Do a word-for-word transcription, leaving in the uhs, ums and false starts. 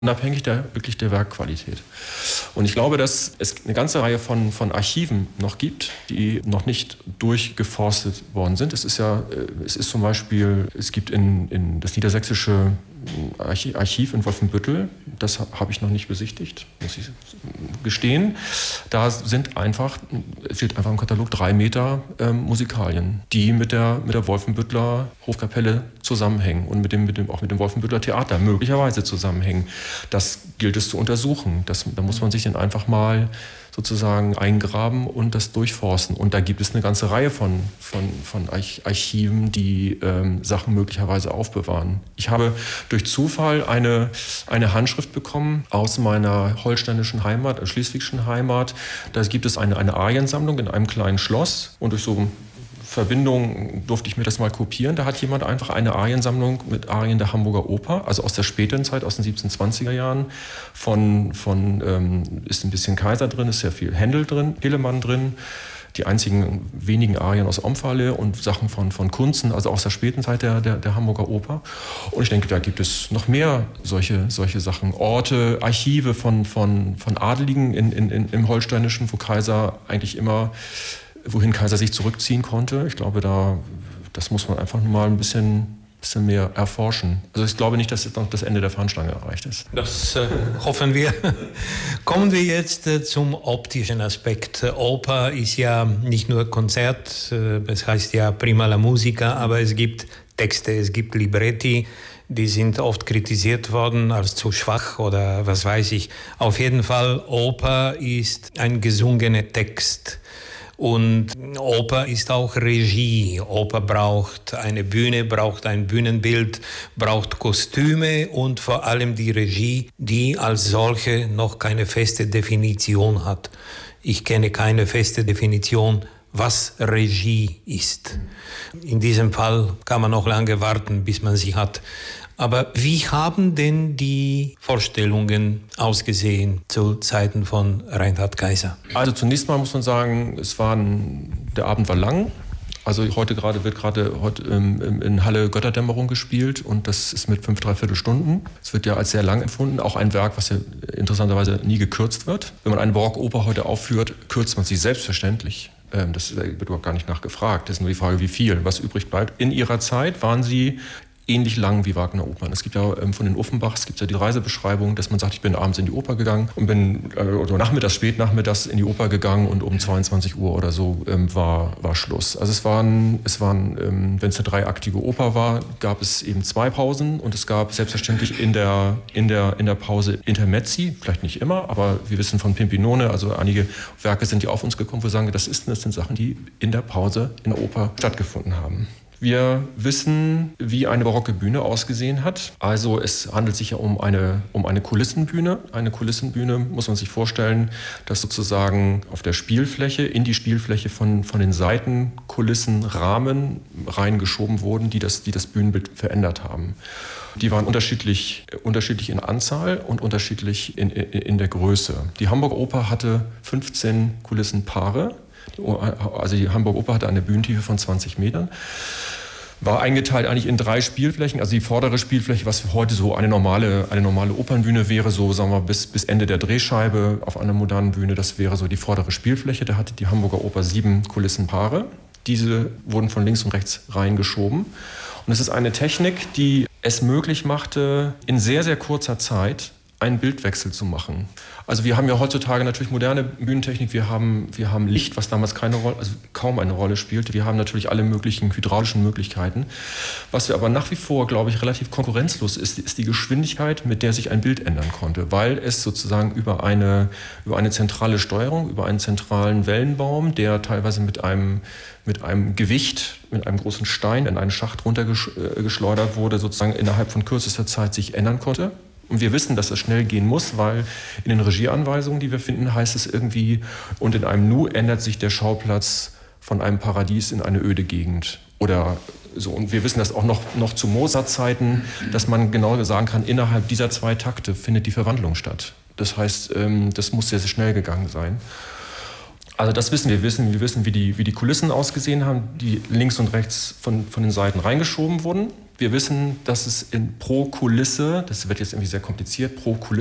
unabhängig der, wirklich der Werkqualität. Und ich glaube, dass es eine ganze Reihe von, von Archiven noch gibt, die noch nicht durchgeforstet worden sind. Es ist ja, es ist zum Beispiel, es gibt in, in das niedersächsische Archiv in Wolfenbüttel, das habe ich noch nicht besichtigt, muss ich gestehen. Da sind einfach, es steht einfach im Katalog drei Meter ähm, Musikalien, die mit der, mit der Wolfenbüttler Hofkapelle zusammenhängen und mit dem, mit dem, auch mit dem Wolfenbüttler Theater möglicherweise zusammenhängen. Das gilt es zu untersuchen. Das, da muss man sich dann einfach mal sozusagen eingraben und das durchforsten. Und da gibt es eine ganze Reihe von, von, von Archiven, die ähm, Sachen möglicherweise aufbewahren. Ich habe durch Zufall eine, eine Handschrift bekommen aus meiner holsteinischen Heimat, schleswigschen Heimat. Da gibt es eine, eine Ariensammlung in einem kleinen Schloss und durch so Verbindung durfte ich mir das mal kopieren. Da hat jemand einfach eine Ariensammlung mit Arien der Hamburger Oper, also aus der späteren Zeit, aus den siebzehnhundertzwanziger Jahren. Von, von ähm, ist ein bisschen Kaiser drin, ist sehr viel Händel drin, Hillemann drin. Die einzigen wenigen Arien aus Omphale und Sachen von, von Kunzen, also aus der späten Zeit der, der, der Hamburger Oper. Und ich denke, da gibt es noch mehr solche, solche Sachen. Orte, Archive von, von, von Adeligen in, in, in, im Holsteinischen, wo Kaiser eigentlich immer wohin Kaiser sich zurückziehen konnte. Ich glaube, da, das muss man einfach mal ein bisschen, bisschen mehr erforschen. Also ich glaube nicht, dass jetzt noch das Ende der Fahnenstange erreicht ist. Das äh, hoffen wir. Kommen wir jetzt äh, zum optischen Aspekt. Oper ist ja nicht nur Konzert, äh, es heißt ja prima la musica, aber es gibt Texte, es gibt Libretti, die sind oft kritisiert worden als zu schwach oder was weiß ich. Auf jeden Fall, Oper ist ein gesungener Text. Und Oper ist auch Regie. Oper braucht eine Bühne, braucht ein Bühnenbild, braucht Kostüme und vor allem die Regie, die als solche noch keine feste Definition hat. Ich kenne keine feste Definition, was Regie ist. In diesem Fall kann man noch lange warten, bis man sie hat. Aber wie haben denn die Vorstellungen ausgesehen zu Zeiten von Reinhard Kaiser? Also zunächst mal muss man sagen, es war ein, der Abend war lang. Also heute gerade wird gerade heute ähm, in Halle Götterdämmerung gespielt und das ist mit fünf, dreiviertel Stunden. Es wird ja als sehr lang empfunden, auch ein Werk, was ja interessanterweise nie gekürzt wird. Wenn man eine Barockoper heute aufführt, kürzt man sie selbstverständlich. Ähm, das wird überhaupt gar nicht nachgefragt. Das ist nur die Frage, wie viel, was übrig bleibt. In ihrer Zeit waren sie ähnlich lang wie Wagner-Opern. Es gibt ja ähm, von den Offenbachs gibt ja die Reisebeschreibung, dass man sagt, ich bin abends in die Oper gegangen und bin äh, oder nachmittags, spätnachmittags in die Oper gegangen und um zweiundzwanzig Uhr oder so ähm, war, war Schluss. Also es waren, es waren ähm, wenn es eine dreiaktige Oper war, gab es eben zwei Pausen und es gab selbstverständlich in der, in der, in der Pause Intermezzi, vielleicht nicht immer, aber wir wissen von Pimpinone, also einige Werke sind ja auf uns gekommen, wo wir sagen, das, ist, das sind Sachen, die in der Pause in der Oper stattgefunden haben. Wir wissen, wie eine barocke Bühne ausgesehen hat. Also es handelt sich ja um eine, um eine Kulissenbühne. Eine Kulissenbühne muss man sich vorstellen, dass sozusagen auf der Spielfläche, in die Spielfläche von, von den Seiten Kulissen, Rahmen reingeschoben wurden, die das, die das Bühnenbild verändert haben. Die waren unterschiedlich, unterschiedlich in Anzahl und unterschiedlich in, in, in der Größe. Die Hamburger Oper hatte fünfzehn Kulissenpaare. Also die Hamburger Oper hatte eine Bühnentiefe von zwanzig Metern. War eingeteilt eigentlich in drei Spielflächen. Also die vordere Spielfläche, was heute so eine normale, eine normale Opernbühne wäre, so sagen wir bis, bis Ende der Drehscheibe auf einer modernen Bühne, das wäre so die vordere Spielfläche. Da hatte die Hamburger Oper sieben Kulissenpaare. Diese wurden von links und rechts reingeschoben. Und es ist eine Technik, die es möglich machte, in sehr, sehr kurzer Zeit einen Bildwechsel zu machen. Also wir haben ja heutzutage natürlich moderne Bühnentechnik, wir haben, wir haben Licht, was damals keine Rolle, also kaum eine Rolle spielte. Wir haben natürlich alle möglichen hydraulischen Möglichkeiten. Was wir aber nach wie vor, glaube ich, relativ konkurrenzlos ist, ist die Geschwindigkeit, mit der sich ein Bild ändern konnte, weil es sozusagen über eine, über eine zentrale Steuerung, über einen zentralen Wellenbaum, der teilweise mit einem, mit einem Gewicht, mit einem großen Stein in einen Schacht runtergeschleudert wurde, sozusagen innerhalb von kürzester Zeit sich ändern konnte. Und wir wissen, dass es schnell gehen muss, weil in den Regieanweisungen, die wir finden, heißt es irgendwie, und in einem Nu ändert sich der Schauplatz von einem Paradies in eine öde Gegend. Oder so. Und wir wissen das auch noch, noch zu Mozart-Zeiten, dass man genau sagen kann, innerhalb dieser zwei Takte findet die Verwandlung statt. Das heißt, das muss sehr, sehr schnell gegangen sein. Also das wissen wir. Wir wissen, wir wissen wie, die, wie die Kulissen ausgesehen haben, die links und rechts von, von den Seiten reingeschoben wurden. Wir wissen, dass es in pro Kulisse, das wird jetzt irgendwie sehr kompliziert, pro Kulisse